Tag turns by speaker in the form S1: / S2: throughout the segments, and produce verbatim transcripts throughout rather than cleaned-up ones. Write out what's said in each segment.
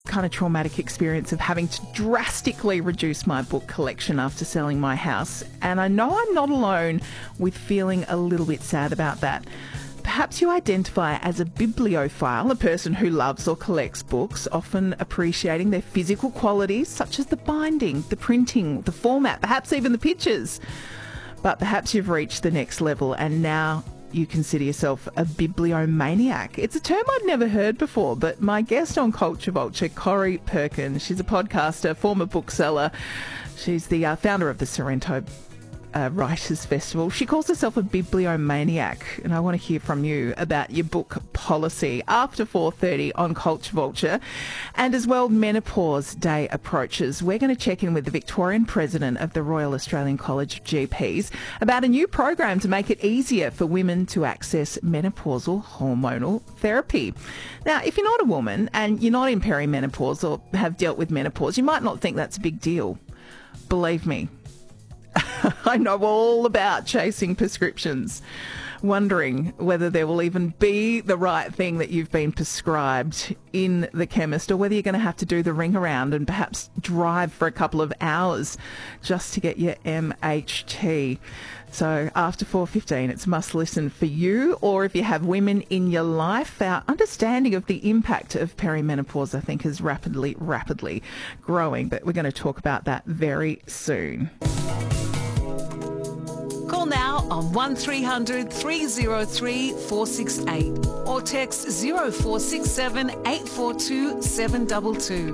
S1: kind of traumatic experience of having to drastically reduce my book collection after selling my house. And I know I'm not alone with feeling a little bit sad about that. Perhaps you identify as a bibliophile, a person who loves or collects books, often appreciating their physical qualities, such as the binding, the printing, the format, perhaps even the pictures. But perhaps you've reached the next level and now you consider yourself a bibliomaniac. It's a term I'd never heard before, but my guest on Culture Vulture, Corrie Perkins, she's a podcaster, former bookseller. She's the uh, founder of the Sorrento Uh, Writers Festival. She calls herself a bibliomaniac, and I want to hear from you about your book policy after four thirty on Culture Vulture. And as well, Menopause Day approaches. We're going to check in with the Victorian President of the Royal Australian College of G Ps about a new program to make it easier for women to access menopausal hormonal therapy. Now, if you're not a woman and you're not in perimenopause or have dealt with menopause, you might not think that's a big deal. Believe me, I know all about chasing prescriptions, wondering whether there will even be the right thing that you've been prescribed in the chemist, or whether you're going to have to do the ring around and perhaps drive for a couple of hours just to get your M H T. So after four fifteen, it's must listen for you, or if you have women in your life. Our understanding of the impact of perimenopause, I think, is rapidly, rapidly growing, but we're going to talk about that very soon.
S2: Call now on one three hundred three oh three four six eight or text zero four six seven eight four two seven two two.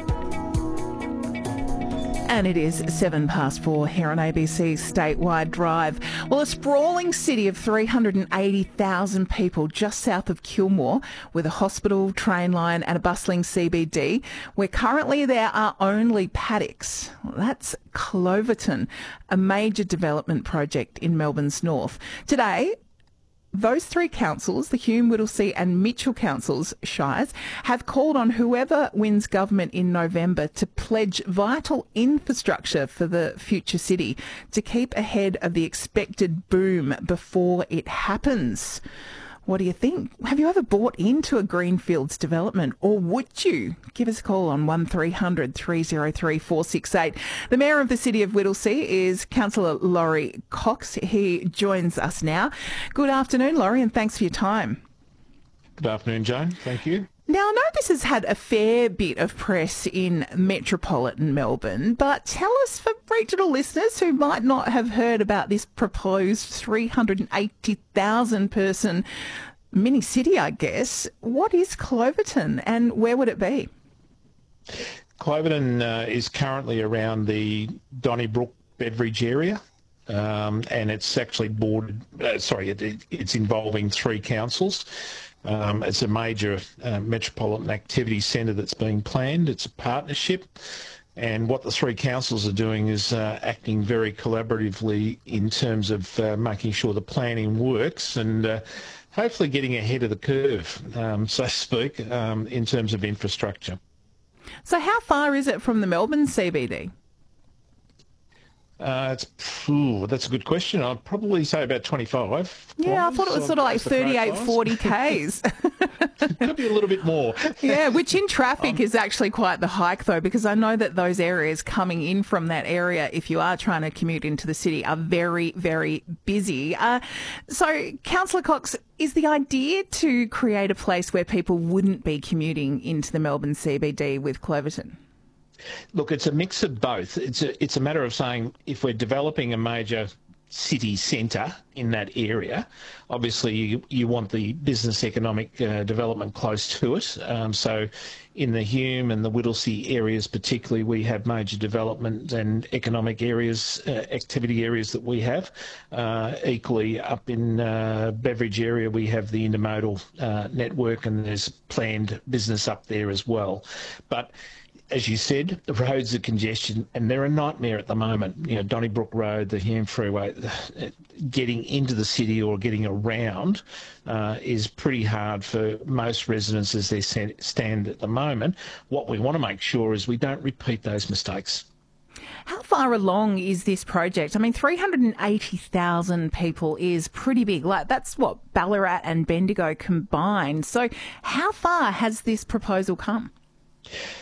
S1: And it is seven past four here on A B C's Statewide Drive. Well, a sprawling city of three hundred eighty thousand people just south of Kilmore, with a hospital, train line and a bustling C B D, where currently there are only paddocks. Well, that's Cloverton, a major development project in Melbourne's north. Today, those three councils, the Hume, Whittlesea and Mitchell councils, shires, have called on whoever wins government in November to pledge vital infrastructure for the future city to keep ahead of the expected boom before it happens. What do you think? Have you ever bought into a Greenfields development, or would you? Give us a call on one three hundred three oh three four six eight. The Mayor of the City of Whittlesea is Councillor Laurie Cox. He joins us now. Good afternoon, Laurie, and thanks for your time.
S3: Good afternoon, Joan. Thank you.
S1: Now, I know this has had a fair bit of press in metropolitan Melbourne, but tell us, for regional listeners who might not have heard about this proposed three hundred eighty thousand person mini city, I guess, what is Cloverton and where would it be?
S3: Cloverton uh, is currently around the Donnybrook Beveridge area. Um, and it's actually bordered, uh, sorry, it, it, it's involving three councils. Um, it's a major uh, metropolitan activity centre that's being planned. It's a partnership, and what the three councils are doing is uh, acting very collaboratively in terms of uh, making sure the planning works and uh, hopefully getting ahead of the curve, um, so to speak, um, in terms of infrastructure.
S1: So how far is it from the Melbourne C B D?
S3: Uh, it's ooh, that's a good question. I'd probably say about twenty-five.
S1: Yeah, I thought it was sort of like thirty-eight, forty kays.
S3: Could be a little bit more.
S1: Yeah, which in traffic um, is actually quite the hike, though, because I know that those areas coming in from that area, if you are trying to commute into the city, are very, very busy. Uh, so, Councillor Cox, is the idea to create a place where people wouldn't be commuting into the Melbourne C B D with Cloverton?
S3: Look, it's a mix of both. It's a, it's a matter of saying if we're developing a major city centre in that area, obviously you, you want the business economic uh, development close to it. Um, so in the Hume and the Whittlesea areas particularly, we have major development and economic areas, uh, activity areas that we have. Uh, equally up in uh, Beveridge area, we have the intermodal uh, network, and there's planned business up there as well. But as you said, the roads are congestion, and they're a nightmare at the moment. You know, Donnybrook Road, the Hume Freeway, getting into the city or getting around uh, is pretty hard for most residents as they stand at the moment. What we want to make sure is we don't repeat those mistakes.
S1: How far along is this project? I mean, three hundred eighty thousand people is pretty big. Like, that's what Ballarat and Bendigo combined. So how far has this proposal come?